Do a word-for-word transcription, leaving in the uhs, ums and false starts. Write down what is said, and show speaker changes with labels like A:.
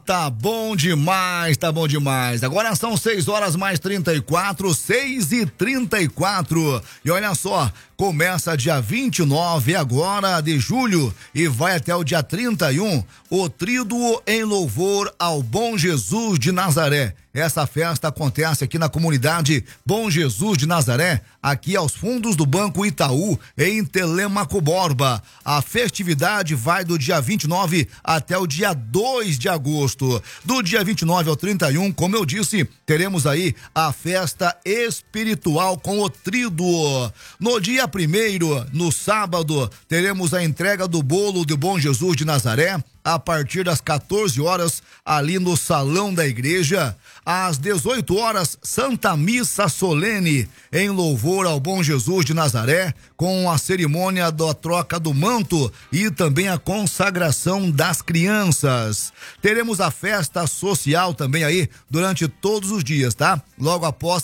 A: tá bom demais, tá bom demais. Agora são seis horas mais trinta e quatro, seis e trinta e quatro. E olha só, começa dia vinte e nove agora de julho e vai até o dia trinta e um, o Tríduo em louvor ao Bom Jesus de Nazaré. Essa festa acontece aqui na comunidade Bom Jesus de Nazaré, aqui aos fundos do Banco Itaú, em Telêmaco Borba. A festividade vai do dia vinte e nove até o dia dois de agosto. Do dia vinte e nove ao trinta e um, como eu disse, teremos aí a festa espiritual com o Tríduo. No dia primeiro, no sábado, teremos a entrega do bolo do Bom Jesus de Nazaré, a partir das quatorze horas, ali no salão da igreja. Às dezoito horas, Santa Missa Solene, em louvor ao Bom Jesus de Nazaré, com a cerimônia da troca do manto e também a consagração das crianças. Teremos a festa social também aí durante todos os dias, tá? Logo após